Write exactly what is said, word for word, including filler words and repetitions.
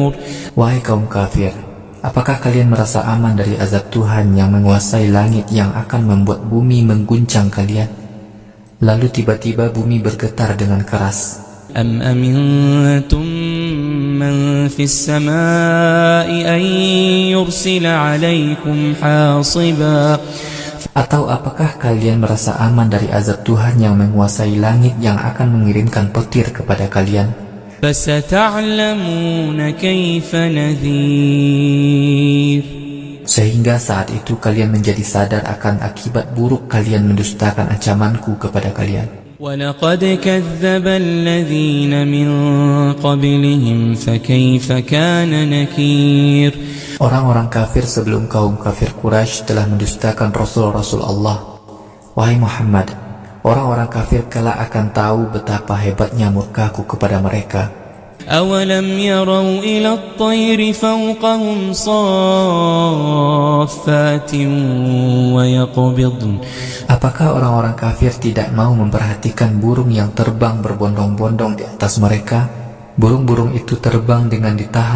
Wahai kaum kafir, apakah kalian merasa aman dari azab Tuhan yang menguasai langit yang akan membuat bumi mengguncang kalian? Lalu tiba-tiba bumi bergetar dengan keras. Am amintum man fis samai an yursila alaikum hasiba. Atau apakah kalian merasa aman dari azab Tuhan yang menguasai langit yang akan mengirimkan petir kepada kalian? Fasata'lamuna kaifa nadhir. Sehingga saat itu kalian menjadi sadar akan akibat buruk kalian mendustakan ancamanku kepada kalian. وَلَقَدْ كَذَّبَ الَّذِينَ مِنْ قَبْلِهِمْ فَكَيْفَ كَانَ نَكِيرٌ. Orang-orang kafir sebelum kaum kafir Quraisy telah mendustakan Rasul-Rasul Allah. Wahai Muhammad, orang-orang kafir kelak akan tahu betapa hebatnya murkaku kepada mereka. أَوَلَمْ يَرَوْا إِلَى الطَّيْرِ فَوْقَهُمْ صَافَّاتٍ وَيَقْبِضْنَ. Apakah orang-orang kafir tidak mau memperhatikan burung yang terbang berbondong-bondong di atas mereka? Burung-burung itu terbang dengan ditahan